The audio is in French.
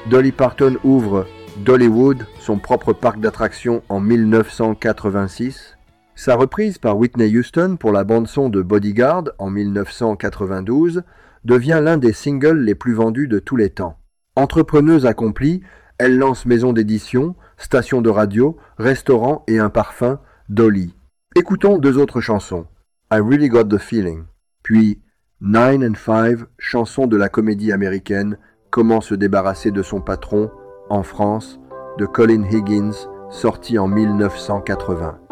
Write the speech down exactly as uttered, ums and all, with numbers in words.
Dolly Parton ouvre Dollywood, son propre parc d'attractions en mille neuf cent quatre-vingt-six. Sa reprise par Whitney Houston pour la bande-son de Bodyguard en mille neuf cent quatre-vingt-douze devient l'un des singles les plus vendus de tous les temps. Entrepreneuse accomplie, elle lance maison d'édition, station de radio, restaurant et un parfum, Dolly. Écoutons deux autres chansons, I Really Got the Feeling, puis Nine and Five, chanson de la comédie américaine Comment se débarrasser de son patron, en France, de Colin Higgins, sorti en mille neuf cent quatre-vingts.